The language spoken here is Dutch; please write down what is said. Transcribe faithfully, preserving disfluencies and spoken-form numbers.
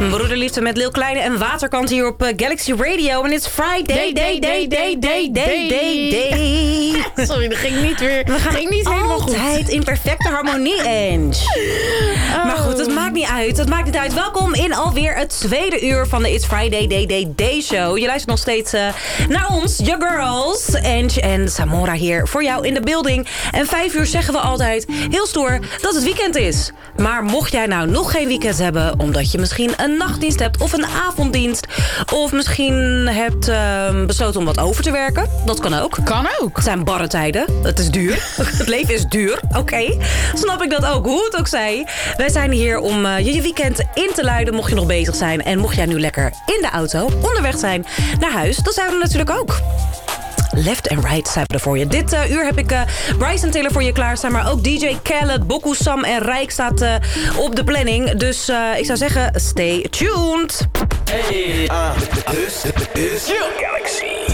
Broederliefde met Lil Kleine en Waterkant hier op uh, Galaxy Radio. En it's Friday, day, day, day, day, day, day, day. Sorry, dat ging niet weer. We gaan ging niet helemaal goed. Altijd in perfecte harmonie, Ange. Oh. Maar goed, het maakt niet uit. Het maakt niet uit. Welkom in alweer het tweede uur van de It's Friday, day, day, day show. Je luistert nog steeds uh, naar ons, your girls. Ange en Samora hier voor jou in de building. En vijf uur zeggen we altijd, heel stoer, dat het weekend is. Maar mocht jij nou nog geen weekend hebben, omdat je misschien een nachtdienst hebt of een avonddienst, of misschien hebt uh, besloten om wat over te werken, dat kan ook. Kan ook. Het zijn barre tijden. Het is duur. Het leven is duur. Oké. Okay. Snap ik dat ook. Hoe het ook zij. Wij zijn hier om uh, je je weekend in te luiden, mocht je nog bezig zijn. En mocht jij nu lekker in de auto onderweg zijn naar huis, dan zijn we natuurlijk ook. Left and right zijn we er voor je. Dit uh, uur heb ik uh, Bryson Tiller voor je klaarstaan. Maar ook D J Khaled, Boku Sam en Rijk staat uh, op de planning. Dus uh, ik zou zeggen, stay tuned. Hey, uh, this is Galaxy.